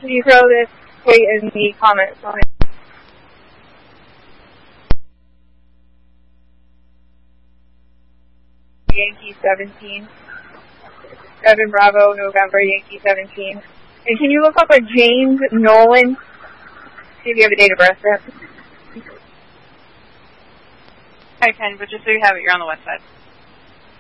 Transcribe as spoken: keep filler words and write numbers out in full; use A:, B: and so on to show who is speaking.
A: Can you throw this tweet in the comments on it? Yankee seventeen. Seven Bravo November Yankee seventeen. And can you look up a James Nolan? See if you have a date of birth for him.
B: I can, but just so you have it, you're on the website.